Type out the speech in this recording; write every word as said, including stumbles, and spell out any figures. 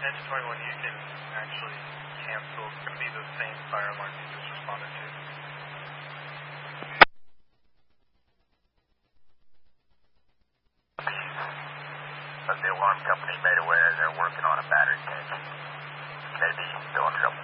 ten to twenty-one, you can actually cancel. It's going to be the same fire alarm you just responded to. But the alarm company made aware they're working on a battery change. Maybe still in trouble.